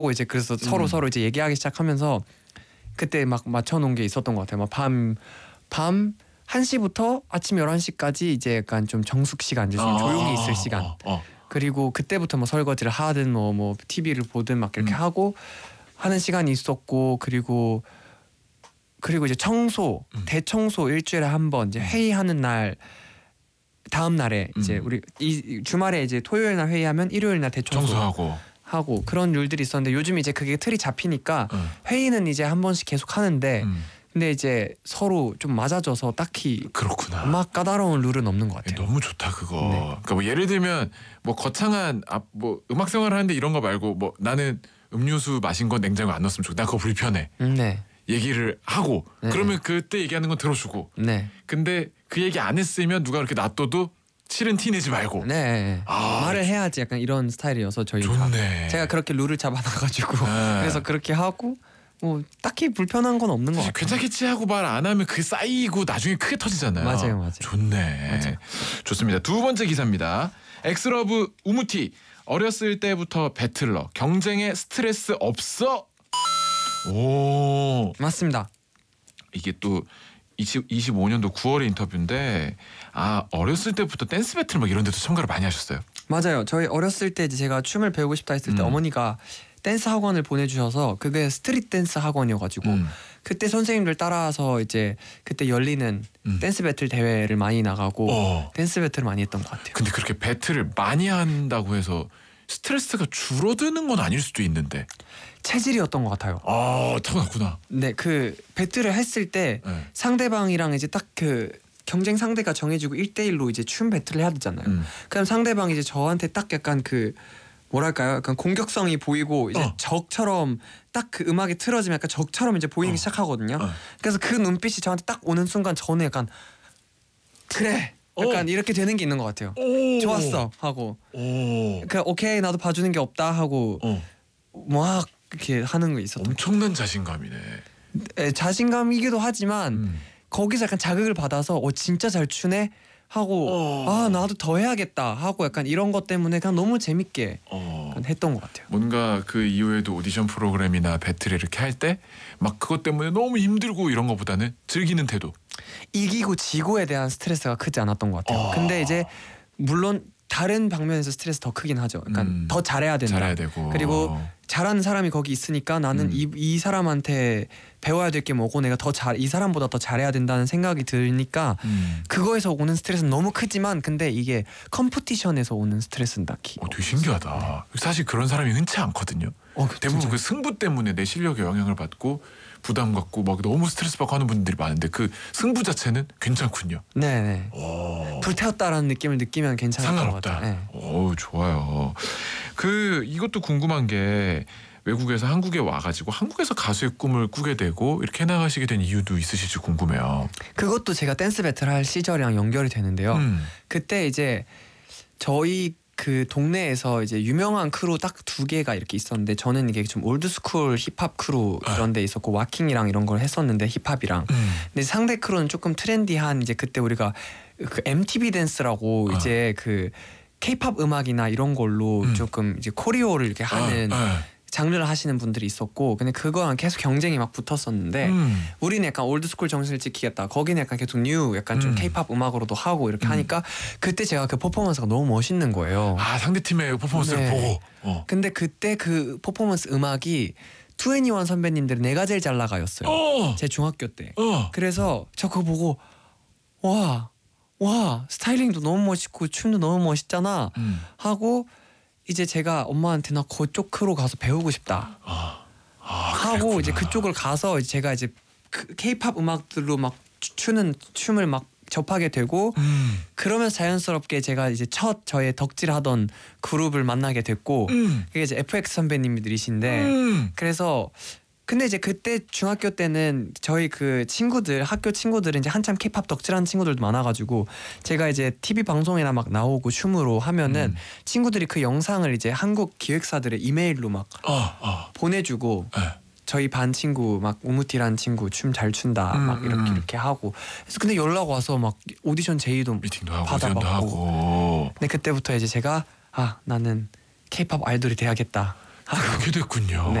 이제 그래서 서로 이제 얘기하기 시작하면서 그때 막 맞춰놓은 게 있었던 것 같아요. 막 밤 1시부터 아침 11시까지 이제 약간 좀 정숙 시간, 이제 좀 조용히 있을 시간. 그리고 그때부터 뭐 설거지를 하든 뭐 TV를 보든 막 이렇게 하고 하는 시간이 있었고, 그리고 이제 청소, 대청소 일주일에 한 번, 이제 회의하는 날 다음 날에 이제 우리 이 주말에 이제 토요일 날 회의하면 일요일 날 대청소하고 하고 그런 룰들이 있었는데, 요즘 이제 그게 틀이 잡히니까 회의는 이제 한 번씩 계속 하는데 근데 이제 서로 좀 맞아져서 딱히 그렇구나. 막 까다로운 룰은 없는 것 같아요. 너무 좋다 그거. 네. 그러니까 뭐 예를 들면 뭐 거창한 뭐 음악 생활을 하는데 이런 거 말고 뭐 나는 음료수 마신 거 냉장고에 안 넣었으면 좋겠다. 나 그거 불편해. 네. 얘기를 하고 그러면 그때 얘기하는 건 들어주고. 네. 근데 그 얘기 안 했으면 누가 그렇게 놔둬도 싫은 티 내지 말고. 네. 말을 해야지, 약간 이런 스타일이어서 저희가. 좋네. 제가 그렇게 룰을 잡아놔가지고 그래서 그렇게 하고 뭐 딱히 불편한 건 없는 것 같아요. 괜찮겠지 하고 말 안 하면 그게 쌓이고 나중에 크게 터지잖아요. 맞아요. 좋네. 맞아요. 좋습니다. 두 번째 기사입니다. 엑스러브 우무티. 어렸을 때부터 배틀러. 경쟁에 스트레스 없어? 오. 맞습니다. 이게 또 25년도 9월의 인터뷰인데 어렸을 때부터 댄스 배틀 막 이런 데도 참가를 많이 하셨어요. 맞아요. 저희 어렸을 때 이제 제가 춤을 배우고 싶다 했을 때 어머니가 댄스 학원을 보내주셔서, 그게 스트릿 댄스 학원이어가지고 그때 선생님들 따라서 이제 그때 열리는 댄스 배틀 대회를 많이 나가고 댄스 배틀을 많이 했던 것 같아요. 근데 그렇게 배틀을 많이 한다고 해서 스트레스가 줄어드는 건 아닐 수도 있는데. 체질이었던 것 같아요. 타고났구나. 네, 그 배틀을 했을 때 상대방이랑 이제 딱 그 경쟁 상대가 정해지고 1대1로 이제 춤 배틀을 해야 되잖아요. 그럼 상대방이 이제 저한테 딱 약간 그 뭐랄까요? 약간 공격성이 보이고 이제 적처럼 딱 그 음악이 틀어지면 약간 적처럼 이제 보이기 시작하거든요. 그래서 그 눈빛이 저한테 딱 오는 순간 저는 약간 그래! 약간 이렇게 되는 게 있는 것 같아요. 좋았어! 하고 그냥 오케이 나도 봐주는 게 없다 하고 막 이렇게 하는 거 있었던. 엄청난 자신감이네. 네, 자신감이기도 하지만 거기서 약간 자극을 받아서 진짜 잘 추네 하고 나도 더 해야겠다 하고 약간 이런 것 때문에 그냥 너무 재밌게 했던 것 같아요. 뭔가 그 이후에도 오디션 프로그램이나 배틀 이렇게 할 때 막 그것 때문에 너무 힘들고 이런 것보다는 즐기는 태도. 이기고 지고에 대한 스트레스가 크지 않았던 것 같아요. 근데 이제 물론 다른 방면에서 스트레스 더 크긴 하죠. 약간 더 잘해야 된다. 잘해야 되고. 그리고 잘하는 사람이 거기 있으니까 나는 이 사람한테 배워야 될 게 뭐고 내가 이 사람보다 더 잘해야 된다는 생각이 드니까 그거에서 오는 스트레스는 너무 크지만, 근데 이게 컴피티션에서 오는 스트레스는 딱히 되게 신기하다. 사실 그런 사람이 흔치 않거든요. 대부분 그 승부 때문에 내 실력에 영향을 받고 부담 갖고 막 너무 스트레스 받고 하는 분들이 많은데 그 승부 자체는 괜찮군요. 네네. 불태웠다라는 느낌을 느끼면 괜찮을 것 같아요. 상관없다. 좋아요. 이것도 궁금한 게, 외국에서 한국에 와가지고 한국에서 가수의 꿈을 꾸게 되고 이렇게 나가시게 된 이유도 있으실지 궁금해요. 그것도 제가 댄스 배틀 할 시절이랑 연결이 되는데요. 그때 이제 저희 그 동네에서 이제 유명한 크루 딱 2개가 이렇게 있었는데, 저는 이게 좀 올드스쿨 힙합 크루 이런 데 있었고 와킹이랑 이런 걸 했었는데, 힙합이랑. 근데 상대 크루는 조금 트렌디한, 이제 그때 우리가 그 MTV 댄스라고 이제 그 K-팝 음악이나 이런 걸로 조금 이제 코리오를 이렇게 하는 장르를 하시는 분들이 있었고, 근데 그거랑 계속 경쟁이 막 붙었었는데 우리는 약간 올드스쿨 정신을 지키겠다, 거기는 약간 계속 뉴 약간 좀 K-팝 음악으로도 하고 이렇게 하니까 그때 제가 그 퍼포먼스가 너무 멋있는 거예요. 상대팀의 퍼포먼스를 보고. 근데 그때 그 퍼포먼스 음악이 2NE1 선배님들의 내가 제일 잘 나가였어요. 제 중학교 때. 그래서 저 그거 보고 와 스타일링도 너무 멋있고 춤도 너무 멋있잖아 하고, 이제 제가 엄마한테 나 그쪽 크로 가서 배우고 싶다 하고 그랬구나. 이제 그쪽을 가서 제가 이제 그 K-팝 음악들로 막 추는 춤을 막 접하게 되고, 그러면서 자연스럽게 제가 이제 첫 저의 덕질하던 그룹을 만나게 됐고, 그게 이제 FX 선배님들이신데, 그래서 근데 이제 그때 중학교 때는 저희 그 친구들, 학교 친구들은 이제 한참 K-팝 덕질하는 친구들도 많아가지고, 제가 이제 TV 방송이나 막 나오고 춤으로 하면은 친구들이 그 영상을 이제 한국 기획사들의 이메일로 막 보내주고, 저희 반 친구 막 우무티라는 친구 춤 잘 춘다 막 이렇게 하고. 그래서 근데 연락 와서 막 오디션 제의도 미팅도 하고 받아봤고. 근데 그때부터 이제 제가 나는 K-팝 아이돌이 돼야겠다 그렇게 됐군요. 네.